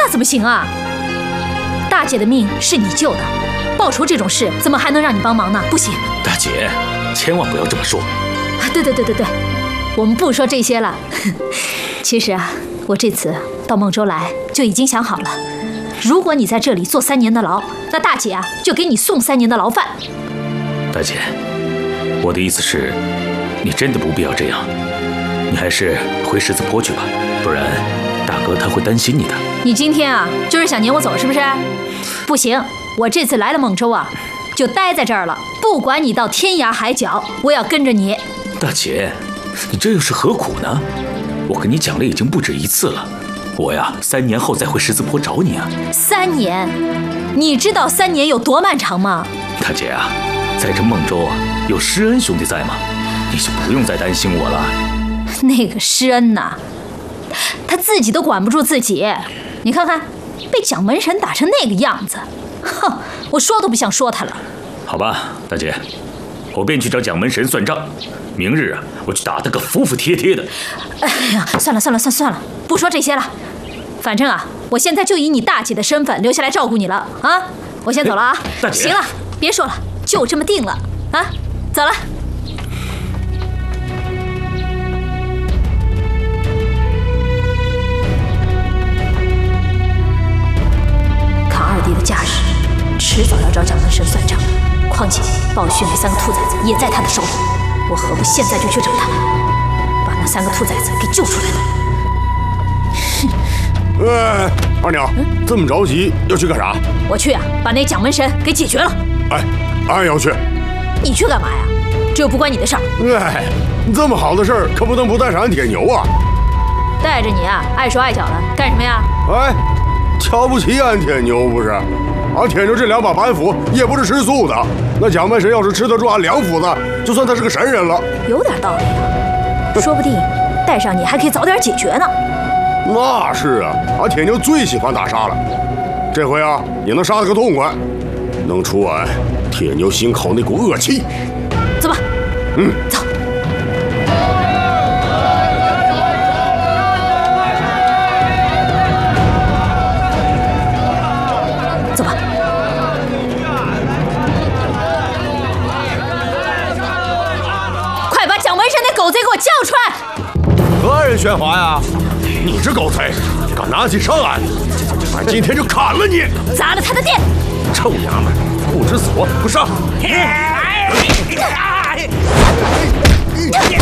那怎么行啊？大姐的命是你救的，报仇这种事怎么还能让你帮忙呢？不行。 大姐，千万不要这么说。 对，我们不说这些了。其实啊，我这次到孟州来就已经想好了，如果你在这里坐3年的牢，那大姐啊就给你送3年的牢饭。 大姐，我的意思是，你真的不必要这样，你还是回十字坡去吧，不然大哥他会担心你的。 你今天啊就是想撵我走是不是？不行，我这次来了孟州啊，就待在这儿了，不管你到天涯海角，我要跟着你。 大姐，你这又是何苦呢？我跟你讲了已经不止1次了，我呀3年后再回十字坡找你啊。 3年？你知道3年有多漫长吗？ 大姐啊，在这孟州啊，有施恩兄弟在吗？你就不用再担心我了。 那个施恩呐，他自己都管不住自己，你看看，被蒋门神打成那个样子，哼，我说都不想说他了。 好吧，大姐，我便去找蒋门神算账。明日啊，我去打他个服服帖帖的。 哎呀，算了，不说这些了。反正啊，我现在就以你大姐的身份留下来照顾你了啊！我先走了啊。 大姐， 行了，别说了，就这么定了啊！走了。看二弟的架势，迟早要找蒋门神算账。况且暴旭那3个兔崽子也在他的手里，我何不现在就去找他，把那3个兔崽子给救出来了？ 哎，二娘，这么着急要去干啥？ 我去啊，把那蒋门神给解决了。 哎，俺也要去。 你去干嘛呀？这又不关你的事儿。 哎，这么好的事儿，可不能不带上俺铁牛啊！ 带着你啊，碍手碍脚的，干什么呀？ 哎，瞧不起俺铁牛不是？俺铁牛这2把板斧也不是吃素的。那蒋门神要是吃得住俺2斧子，就算他是个神人了。 有点道理啊，说不定带上你还可以早点解决呢。 那是啊，俺铁牛最喜欢打杀了。这回啊，也能杀得个痛快，能除俺铁牛心口那股恶气。 走吧，走。走吧。快把蒋门神那狗贼给我叫出来！ 何人喧哗呀？你这狗贼，敢拿起上岸，俺今天就砍了你！ 砸了他的店！ 臭娘们，不知死活不上！